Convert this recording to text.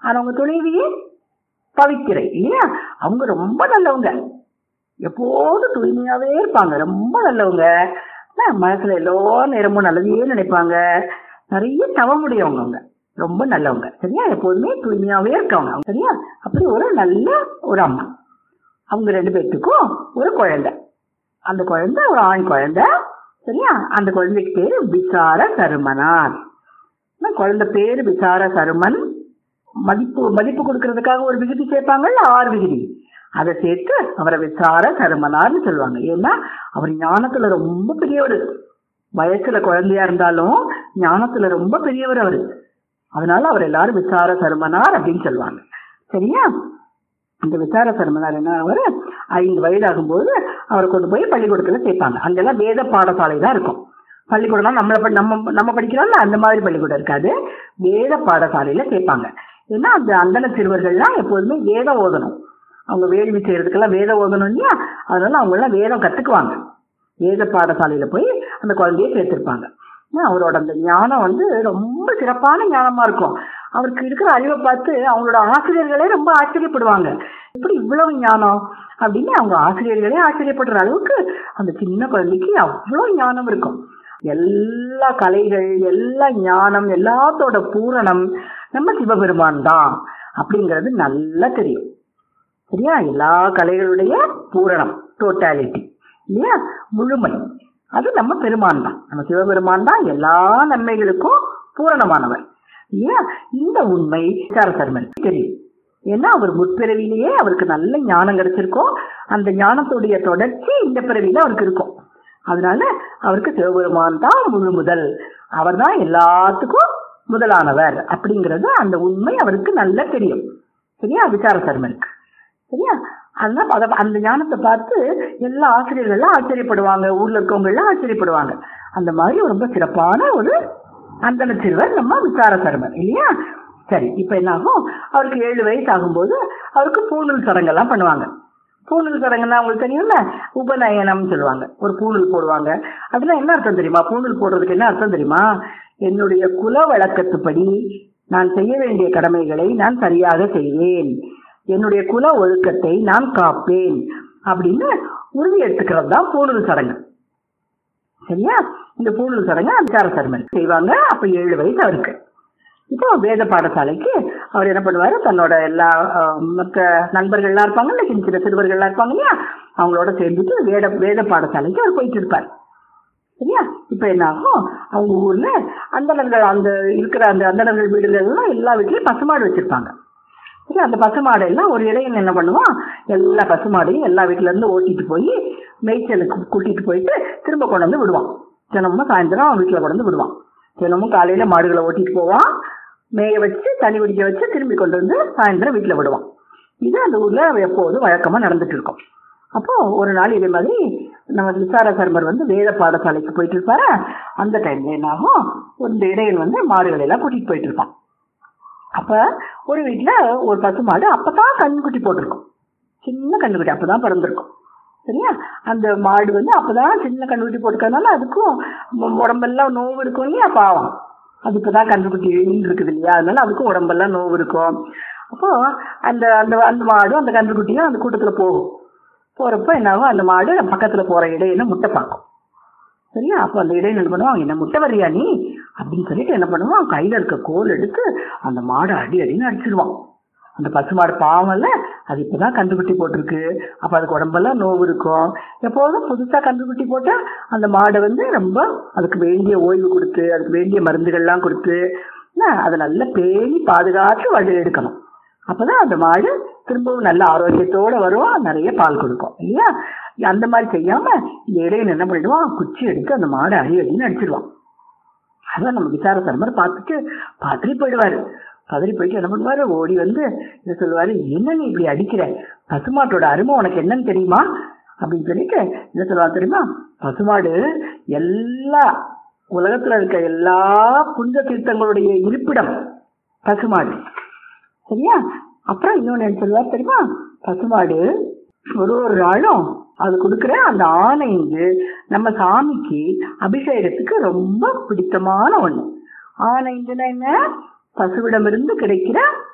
ஆனா அவங்க துணைவியே பவித்திரை இல்லையா? அவங்க ரொம்ப நல்லவங்க, எப்போதும் தூய்மையாவே இருப்பாங்க, ரொம்ப நல்லவங்க. மனசுல எல்லோ நேரமும் நல்லதையே நினைப்பாங்க. நிறைய தவமுடையவங்க அவங்க, ரொம்ப நல்லவங்க. சரியா? எப்போதுமே தூய்மையாவே இருக்கவங்க. சரியா? அப்படி ஒரு நல்ல ஒரு அம்மா. அவங்க 2 பேர்த்துக்கும் ஒரு குழந்தை. அந்த குழந்தை ஒரு ஆண் குழந்தை. சரியா? அந்த குழந்தைக்கு பேரு விசார சருமனார். குழந்தை பேரு விசார சருமன். மதிப்பு கொடுக்கறதுக்காக ஒரு விகுதி சேர்ப்பாங்கல்ல, 6 விகுதி, அதை சேர்த்து அவரை விசார சருமனார்னு சொல்லுவாங்க. ஏன்னா அவர் ஞானத்துல ரொம்ப பெரியவர். வயசுல குழந்தையா இருந்தாலும் ஞானத்துல ரொம்ப பெரியவர் அவரு. அதனால அவர் எல்லாரும் விசார சருமனார் அப்படின்னு சொல்லுவாங்க. சரியா? இந்த விசார சருமனார் என்ன, அவர் 5 வயது ஆகும்போது அவரை கொண்டு போய் பள்ளிக்கூடத்துல சேர்ப்பாங்க. அங்கெல்லாம் வேத பாடசாலை தான் இருக்கும். பள்ளிக்கூடம் நம்ம படிக்கிறோம்ல, அந்த மாதிரி பள்ளிக்கூடம் இருக்காது, வேத பாடசாலையில சேர்ப்பாங்க. ஏன்னா அந்த அந்தன சிறுவர்கள்லாம் எப்போதுமே வேதம் ஓதணும். அவங்க வேள்வி செய்யறதுக்கெல்லாம் வேதம் ஓதணும் இல்லையா? அதனால அவங்க எல்லாம் வேதம் கத்துக்குவாங்க. வேத பாடசாலையில போய் அந்த குழந்தைய சேர்த்திருப்பாங்க. அவரோட அந்த ஞானம் ரொம்ப சிறப்பான ஞானமா இருக்கும். அவருக்கு இருக்கிற அறிவை பார்த்து அவங்களோட ஆசிரியர்களே ரொம்ப ஆச்சரியப்படுவாங்க. எப்படி இவ்வளவு ஞானம் அப்படின்னு அவங்க ஆசிரியர்களே ஆச்சரியப்படுற அளவுக்கு அந்த சின்ன குழந்தைக்கு அவ்வளவு ஞானம் இருக்கும். எல்லா கலைகள், எல்லா ஞானம், எல்லாத்தோட பூரணம் நம்ம சிவபெருமான் தான் அப்படிங்கிறது நல்லா தெரியும். சரியா? எல்லா கலைகளுடைய பூரணம், டோட்டாலிட்டி இல்லையா, முழுமை, அது நம்ம பெருமான் தான், நம்ம சிவபெருமான் தான் எல்லா நன்மைகளுக்கும் பூரணமானவர் இல்லையா? இந்த உண்மை விசார சருமனுக்கு தெரியும். ஏன்னா அவர் முற்பிறவிலேயே அவருக்கு நல்ல ஞானம் கிடைச்சிருக்கும். அந்த ஞானத்துடைய தொடர்ச்சி இந்த பிறவியில அவருக்கு இருக்கும். அதனால அவருக்கு சிவபெருமான் தான் முழு முதல், அவர் தான் எல்லாத்துக்கும் முதலானவர் அப்படிங்கிறது அந்த உண்மை அவருக்கு நல்லா தெரியும். சரியா? விசார சருமனுக்கு. சரியா? அதனால அந்த ஞானத்தை பார்த்து எல்லா ஆசிரியர்கள்லாம் ஆச்சரியப்படுவாங்க, ஊர்ல இருக்கவங்க எல்லாம் ஆச்சரியப்படுவாங்க. அந்த மாதிரி ரொம்ப சிறப்பான ஒரு அந்தன சிறுவர் நம்ம விசார சருமன் இல்லையா? சரி, இப்ப என்ன ஆகும், அவருக்கு 7 வயசு ஆகும்போது அவருக்கு பூணூல் சடங்கெல்லாம் பண்ணுவாங்க. பூணூல் சடங்குன்னா உங்களுக்கு தெரியும்ல, உபநயனம் சொல்லுவாங்க. ஒரு பூணூல் போடுவாங்க. அதுல என்ன அர்த்தம் தெரியுமா? பூணூல் போடுறதுக்கு என்ன அர்த்தம் தெரியுமா? என்னுடைய குல வழக்கத்துப்படி நான் செய்ய வேண்டிய கடமைகளை நான் சரியாக செய்வேன், என்னுடைய குல ஒழுக்கத்தை நான் காப்பேன் அப்படின்னு உறுதி எடுத்துக்கிறது தான் பூணூல் சடங்கு. சரியா? இந்த பூணூல் சடங்கு விசார சருமன் செய்வாங்க. அப்ப 7 வயசு அவருக்கு. இப்போ வேத பாடசாலைக்கு அவர் என்ன பண்ணுவாரு, தன்னோட எல்லா மற்ற நண்பர்கள்லாம் இருப்பாங்கல்ல, சின்ன சின்ன சிறுவர்கள்லாம் இருப்பாங்க இல்லையா, அவங்களோட சேர்ந்துட்டு வேத பாடசாலைக்கு அவர் போயிட்டு இருப்பார். சரியா? இப்ப என்ன ஆகும், அவங்க ஊர்ல அந்தணர்கள், அந்த இருக்கிற அந்த அந்தணர்கள் வீடுகள்லாம் எல்லா வீட்லயும் பசுமாடு வச்சிருப்பாங்க. சரி, அந்த பசுமாடு எல்லாம் ஒரு இடையன் என்ன பண்ணுவான், எல்லா பசுமாடையும் எல்லா வீட்டுல இருந்து ஓட்டிட்டு போய் மேய்ச்சலுக்கு கூட்டிட்டு போயிட்டு திரும்ப கொண்டு வந்து விடுவான். தினமும் சாயந்தரம் வீட்டுல கொண்டு வந்து விடுவான். தினமும் காலையில மாடுகளை ஓட்டிட்டு போவான், மேய வச்சு தண்ணி குடிக்க வச்சு திரும்பி கொண்டு வந்து சாயந்தரம் வீட்டுல விடுவான். இது அந்த ஊர்ல எப்போதும் வழக்கமா நடந்துட்டு இருக்கும். அப்போ ஒரு நாள் இதே மாதிரி நம்ம விசார சருமர் வேத பாடசாலைக்கு போயிட்டு இருப்பாரு. அந்த டைம்ல என்ன ஆகும், ஒரு இடையன் மாடுகளை எல்லாம் கூட்டிட்டு போயிட்டு இருப்பான். அப்ப ஒரு வீட்டுல ஒரு பசுமாடு அப்பதான் கண்ணுக்குட்டி போட்டிருக்கும், சின்ன கண்ணுக்குட்டி அப்பதான் பிறந்திருக்கும். சரியா? அந்த மாடு அப்பதான் சின்ன கண்ணுக்குட்டி போட்டுக்கிறதுனால அதுக்கும் உடம்பெல்லாம் நோவு இருக்கும் இல்லையா, பாவம், அது இப்பதான் கண்ணுக்குட்டி இருக்குது இல்லையா, அதனால அதுக்கும் உடம்பெல்லாம் நோவு இருக்கும். அப்போ அந்த அந்த அந்த மாடும் அந்த கன்றுக்குட்டியும் அந்த கூட்டத்துல போகும். போறப்ப என்ன ஆகும், அந்த மாடு பக்கத்துல போற இடையில முட்டை பார்க்கும். சரியா? அப்போ அந்த இடையில என்ன பண்ணுவான், என்ன முட்டை வர்றியா நீ அப்படின்னு சொல்லிட்டு என்ன பண்ணுவான், கையில இருக்க கோல் எடுத்து அந்த மாடை அடின்னு அடிச்சிடுவான். அந்த பசுமாடு பாவம்ல, அது இப்பதான் கன்றுக்குட்டி போட்டிருக்கு, அப்ப அதுக்கு உடம்பெல்லாம் நோவு இருக்கும். எப்போதும் புதுசா கன்றுக்குட்டி போட்டா அந்த மாடை ரொம்ப அதுக்கு வேண்டிய ஓய்வு கொடுத்து, அதுக்கு வேண்டிய மருந்துகள்லாம் கொடுத்து அதை நல்லா பேணி பாதுகாத்து வழி எடுக்கணும். அப்பதான் அந்த மாடு திரும்பவும் நல்ல ஆரோக்கியத்தோட வரும், நிறைய பால் கொடுக்கும் இல்லையா? அந்த மாதிரி செய்யாம இந்த இடையில என்ன பண்ணிடுவான், குச்சி எடுத்து அந்த மாடை அடின்னு அடிச்சிடுவான். அதான் நம்ம விசார சருமர் பார்த்துட்டு பதறி போயிடுவாரு. பதறி போயிட்டு என்ன பண்ணுவாரு, ஓடி இதை சொல்லுவாரு, என்ன நீ இப்படி அடிக்கிற, பசுமாட்டோட அருமை உனக்கு என்னன்னு தெரியுமா அப்படின்னு சொல்லிட்டு என்ன சொல்லுவாங்க தெரியுமா, பசுமாடு எல்லா உலகத்துல இருக்க எல்லா புனித தீர்த்தங்களுடைய இருப்பிடம் பசுமாடு. சரியா? அப்புறம் இன்னொன்னு என்ன சொல்லுவார் தெரியுமா, பசுமாடு ஒரு நாளும் அது கொடுக்குற அந்த ஆணை நம்ம சாமிக்கு அபிஷேகத்துக்கு ரொம்ப பிடித்தமான ஒண்ணு. ஆணைந்துன்னா என்ன, பசுவிடமிருந்து கிடைக்கிற